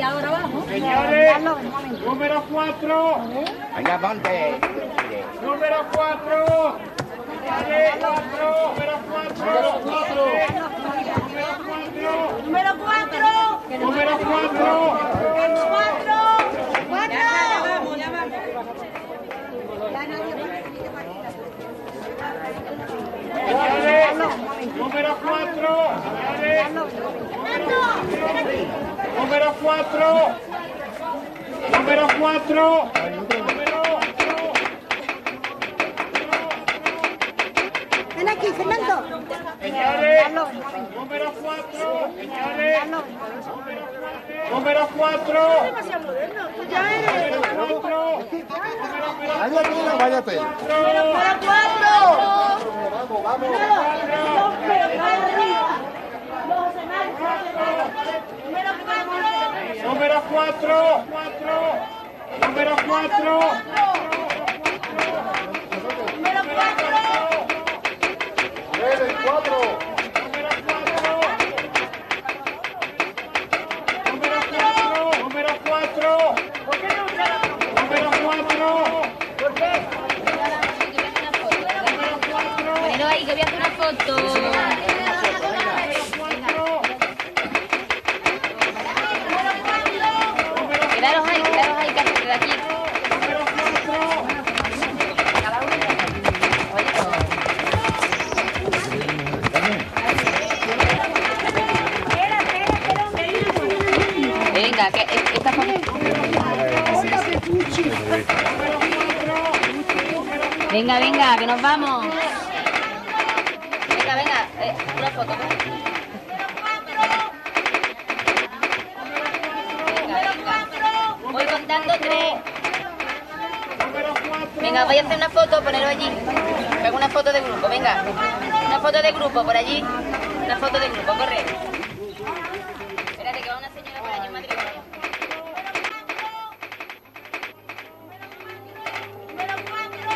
ahora vamos. Señores, número 4. Venga, ponte. Número 4. Señores, 4. Número 4. Número 4. Número 4. 4. Ya vamos. Señores, número 4. Señores, número 4. Número 4. Ven aquí, Fernando. Señores, número 4. Señores, número 4. Váyate. Número 4. Vamos, vamos. Número 4. Número 4. Nueve, 4. Número 4. Número 4. Ponelo ahí que voy a hacer una foto. Quedaros ahí, que hacer de aquí. Cada uno. Venga, que esta foto. Venga, que nos vamos. Venga, una foto. Voy contando 3. Venga, voy a hacer una foto, ponerlo allí. Hago una foto de grupo, venga. Una foto de grupo por allí. Una foto de grupo, corre.